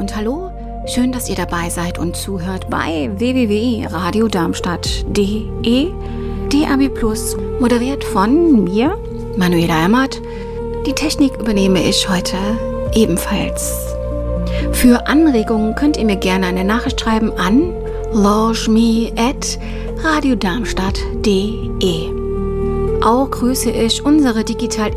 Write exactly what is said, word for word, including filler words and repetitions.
und hallo. Schön, dass ihr dabei seid und zuhört bei w w w punkt radio darmstadt punkt d e. D A B Plus, moderiert von mir, Manuela Emmert. Die Technik übernehme ich heute ebenfalls. Für Anregungen könnt ihr mir gerne eine Nachricht schreiben an launchme at radio darmstadt punkt d e. Auch grüße ich unsere digital